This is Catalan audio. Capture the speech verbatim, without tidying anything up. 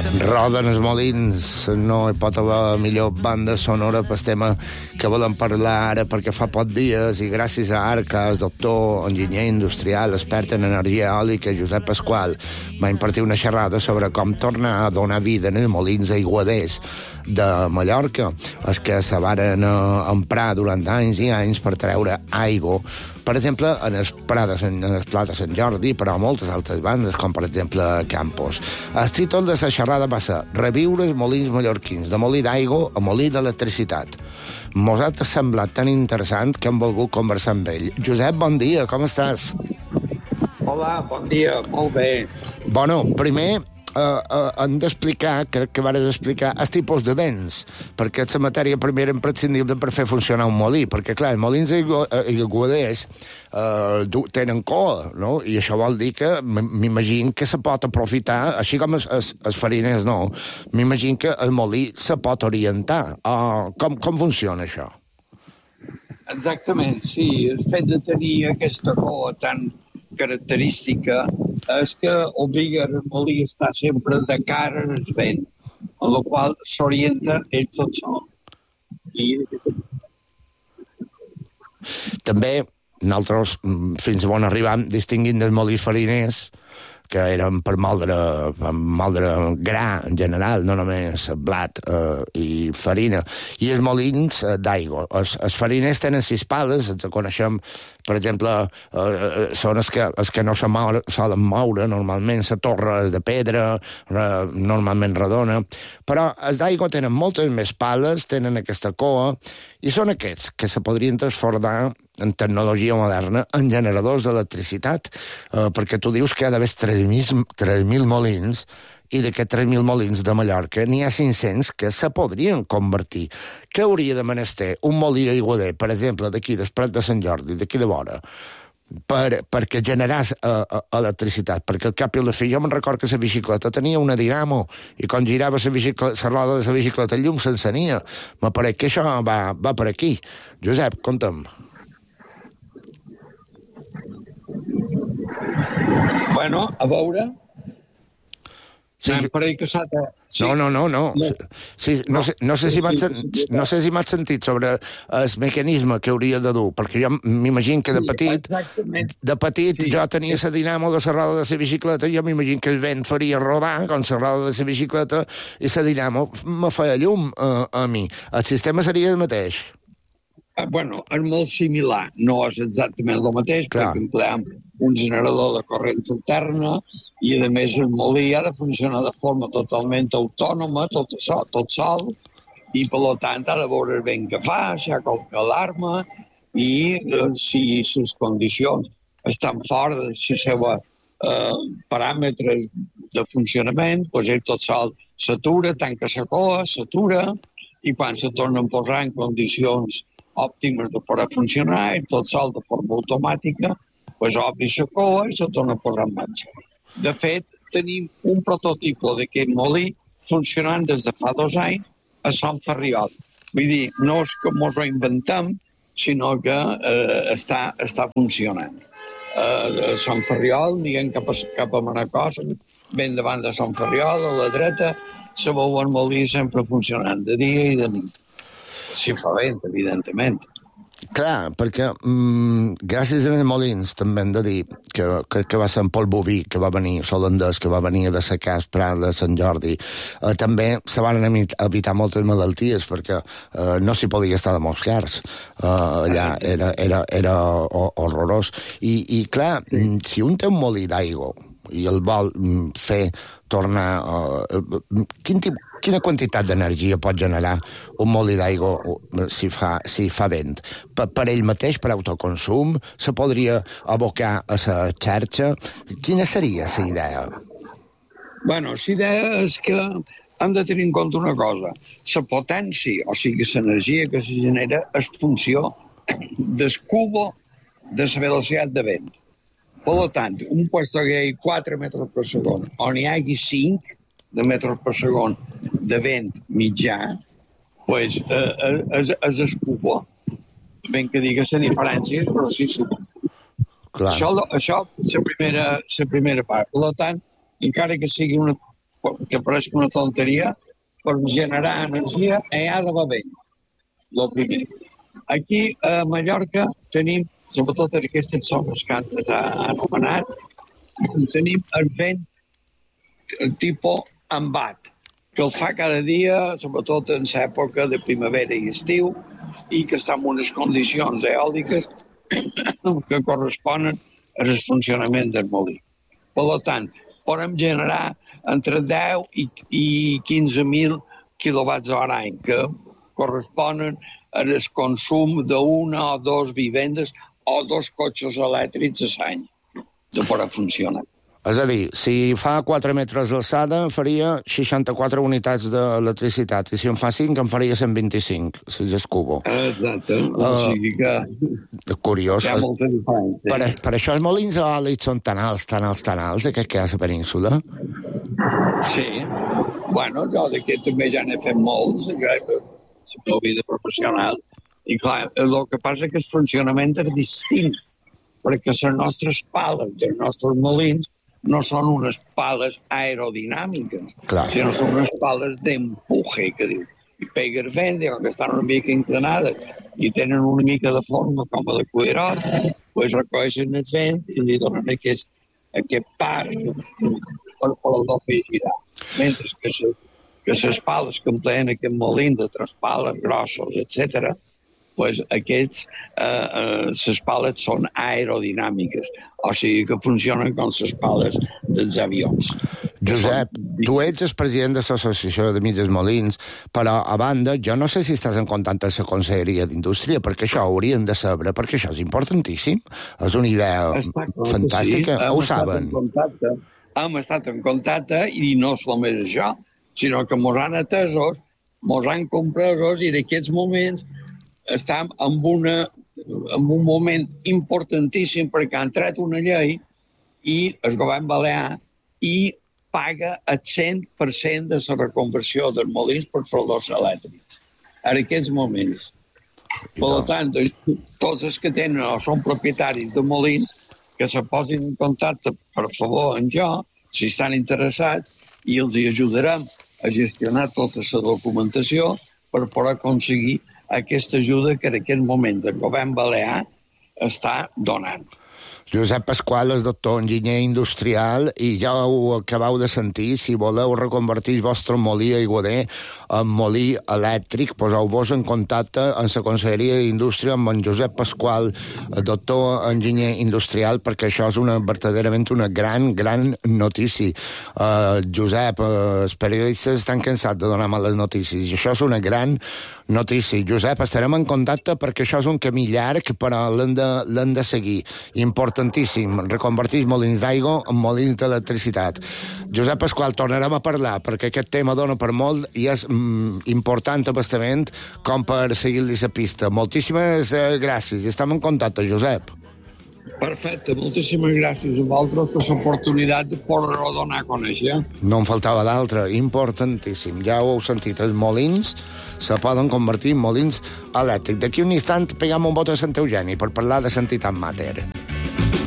Roden els molins, no hi pot haver millor banda sonora pel tema que volem parlar ara, perquè fa poc dies, i gràcies a Arcas, doctor, enginyer industrial, expert en energia eòlica, Josep Pasqual, va impartir una xerrada sobre com tornar a donar vida en els molins aiguaders de Mallorca, els que se varen emprar durant anys i anys per treure aigua, per exemple, en els Prades, en el Pla de Sant Jordi, però a moltes altres bandes, com per exemple Campos. El títol de la xerrada va ser Reviure els molins mallorquins, de molí d'aigua a molí d'electricitat. Mos ha semblat tan interessant que hem volgut conversar amb ell. Josep, bon dia, com estàs? Hola, bon dia, molt bé. Bueno, primer... Uh, uh, hem d'explicar, crec que vares explicar, els tipus de vents, perquè és la matèria primera imprescindible per fer funcionar un molí, perquè, clar, els molins aiguaders uh, tenen coa, no? I això vol dir que m'imagino que se pot aprofitar, així com els, els, els fariners no, m'imagino que el molí se pot orientar. Uh, com, com funciona això? Exactament, sí. El fet de tenir aquesta coa tan característica és que obliga el molí a estar sempre de cara al vent, en la qual s'orienta ell tot sol. I... També nosaltres, fins on arribam, distinguint dels molins fariners, que eren per moldre, per moldre gra en general, no només blat eh, i farina, i els molins eh, d'aigua. Els, els fariners tenen sis pales, ens coneixem, per exemple, eh, són els que, els que no se moure, solen moure, normalment la torre és de pedra, re, normalment redona, però els d'aigua tenen moltes més pales, tenen aquesta coa, i són aquests que se podrien transformar en tecnologia moderna en generadors d'electricitat, eh, perquè tu dius que hi ha d'haver tres mil molins, i d'aquests tres mil molins de Mallorca n'hi ha cinc-cents que se podrien convertir. Què hauria de menester un molí aiguader, per exemple, d'aquí, del Prat de Sant Jordi, d'aquí de vora, per, perquè generàs uh, uh, electricitat? Perquè al cap i a la fi jo me'n record que la bicicleta tenia una dinamo i quan girava la, bicicleta, la roda de la bicicleta el llum s'encenia. M'apareix que això va, va per aquí. Josep, conta'm. Bueno, a veure... Sí, no, que sí. no, no, no, no. no. Sí, no, sé, no, sé si no sé si m'has sentit sobre el mecanisme que hauria de dur, perquè jo m'imagino que de petit, de petit sí. jo tenia la dinamo de la roda de la bicicleta i jo m'imagino que el vent faria rodar com la roda de la bicicleta i la dinamo me feia llum a, a mi. El sistema seria el mateix? Ah, bueno, és molt similar. No és exactament el mateix, Clar. perquè empleam un generador de corrent alterna i, a més, el molí ha de funcionar de forma totalment autònoma, tot això, tot sol, i, per tant, ha de veure el vent que fa, si hi ha qualque alarma, i eh, si les condicions estan fora de les seves eh, paràmetres de funcionament, doncs ell tot sol s'atura, tanca la coa, s'atura, i quan se torna a posar en condicions òptimes de poder funcionar, i tot sol de forma automàtica, pues obri la coa i se torna a posar en marxa. De fet, tenim un prototipo d'aquest molí funcionant des de fa dos anys a Sant Ferriol. Vull dir, no és que mos ho inventem, sinó que eh, està, està funcionant. Eh, a Sant Ferriol, diguem cap a, cap a Manacós, ben davant de Sant Ferriol, a la dreta, se veu el molí sempre funcionant de dia i de nit. Si fa vent, evidentment. Clar, perquè mm, gràcies als molins també hem de dir que, que, que va ser en Pol Boví, que va venir, holandès, que va venir de la Cas Prat de Sant Jordi, eh, també se van evitar moltes malalties perquè eh, no s'hi podia estar de molts cars. Eh, allà era, era, era horrorós. I, i clar, sí. Si un té un molí d'aigua i el vol fer tornar... Uh, quin tipus, quina quantitat d'energia pot generar un molí d'aigua si fa, si fa vent? Per, per ell mateix, per autoconsum? Se podria abocar a la xarxa? Quina seria la idea? Bueno, la idea és que hem de tenir en compte una cosa. La potència, o sigui, l'energia que se genera és funció del cubo de la velocitat de vent. Per tant, un puesto que hi hagi quatre metres per segon, on hi hagi cinc de metres per segon de vent mitjà, pues, eh, és, és el cubo. Ben que digues la diferència, però sí, sí. Clar. Això, això és la primera, la primera part. Per tant, encara que sigui una que pareix una tonteria, per generar energia allà de Bavell, el primer. Aquí a Mallorca tenim, sobretot en aquestes zones que antes ha anomenat, tenim el vent tipus embat, que el fa cada dia, sobretot en l'època de primavera i estiu, i que està en unes condicions eòliques que corresponen al funcionament del molí. Per tant, podem generar entre deu i quinze mil quilowatts hora any, que corresponen al consum d'una o dos vivendes o dos cotxes elèctrics a l'any de poder funcionar. És a dir, si fa quatre metres d'alçada, faria seixanta-quatre unitats d'electricitat, i si en fa cinc, en faria cent vint-i-cinc, si és escubo. Exacte. Uh, o sigui que... Curiós. Hi ha molta diferència. Per, per això els molins eòlics són tan alts, tan alts, tan alts, aquest que hi ha a la península? Sí. Bueno, jo d'aquests també ja n'he fet molts, que la meva vida professional. I clar, el que passa és que el funcionament és distint, perquè les nostres pales dels nostres molins no són unes pales aerodinàmiques, clar, sinó són unes pales d'empuje, que diu. I pega el vent, diuen que estan una mica inclinades i tenen una mica de forma com a de cuirot, doncs recolleixen el vent i li donen aquest, aquest par per poder fer girar. Mentre que les que les pales que empleen aquest molí de tres pales grossos, etcètera, pues aquests, eh, eh, les pales són aerodinàmiques, o sigui que funcionen com les pales dels avions. Josep, tu ets el president de l'Associació de Mites Molins, però, a banda, jo no sé si estàs en contacte amb la Conselleria d'Indústria, perquè això ho haurien de saber, perquè això és importantíssim. És una idea fantàstica. Sí. Ho saben. Hem estat en contacte, i no només això, sinó que mos han atesos, mos han compresos, i en aquests moments estem en, una, en un moment importantíssim perquè han tret una llei i el govern balear i paga el cent per cent de la reconversió dels molins per fer-los elèctrics. En aquests moments. Per tant, tots els que tenen o són propietaris de molins que se posin en contacte, per favor, amb jo, si estan interessats, i els hi ajudarem a gestionar tota la documentació per poder aconseguir aquesta ajuda que en aquest moment el govern balear està donant. Josep Pasqual és doctor enginyer industrial i ja ho acabeu de sentir. Si voleu reconvertir el vostre molí aiguader en molí elèctric, poseu-vos en contacte amb la Conselleria d'Indústria, amb en Josep Pasqual, doctor enginyer industrial, perquè això és una, verdaderament una gran, gran notícia. Uh, Josep, uh, els periodistes estan cansats de donar males notícies, i això és una gran notícia. Josep, estarem en contacte perquè això és un camí llarg, però l'hem de, l'hem de seguir. Importantíssim, reconvertir molins d'aigua en molins d'electricitat. Josep Pasqual, tornarem a parlar, perquè aquest tema dona per molt i és mm, important abastament com per seguir-li la pista. Moltíssimes eh, gràcies i estem en contacte, Josep. Perfecte, moltíssimes gràcies a vosaltres per l'oportunitat de poder-ho donar a conèixer. No en faltava d'altre, importantíssim. Ja ho heu sentit, els molins se poden convertir en molins elèctrics. D'aquí un instant pegam un vot a Sant Eugeni per parlar de l'entitat Mater.